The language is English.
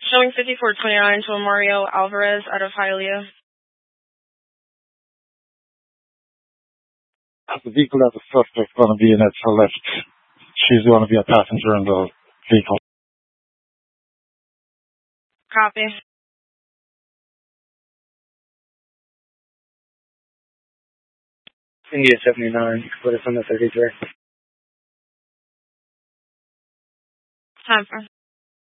Showing 5429 to Mario Alvarez out of Hialeah. The vehicle that the suspect's going to be in, it's her left. She's going to be a passenger in the vehicle. Copy. India 79, put us on the 33. Time for.